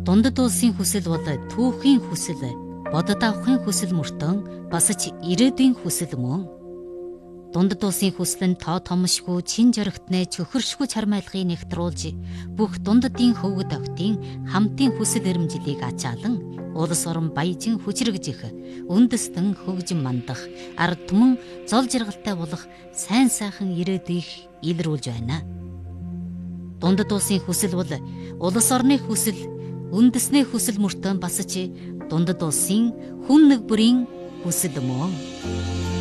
Дундад улсын хүсэл бол түүхийн хүсэл, бодод авахын хүсэл мөртөн бас ч ирээдүйн хүсэл мөн. Дундад улсын хүсэл нь тоо томшгүй чин жоригтны чөхөршгүй чармайлгыг нэгтруулж бүх дундадын хөвгөд октын хамтын хүсэл эрмжилийг ачаалан улс орон баяжин хүчрэгж их, үндэстэн хөгжин мандах, ард түмэн зол жаргалтай болох сайн сайхан ирээдүйг илрүүлж байна. Дундад улсын хүсэл бол улс орны хүсэл, үндэсний хүсэл мөртөө бас ч дундад улсын хүн нэг бүрийн хүсэл мөн.